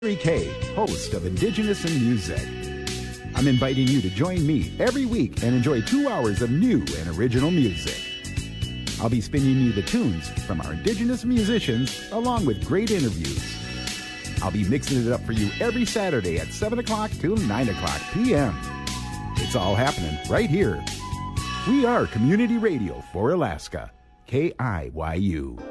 Larry K, host of Indigenous in Music. I'm inviting you to join me every week and enjoy 2 hours of new and original music. I'll be spinning you the tunes from our Indigenous musicians along with great interviews. I'll be mixing it up for you every Saturday at 7 o'clock till 9 o'clock p.m. It's all happening right here. We are Community Radio for Alaska, KIYU.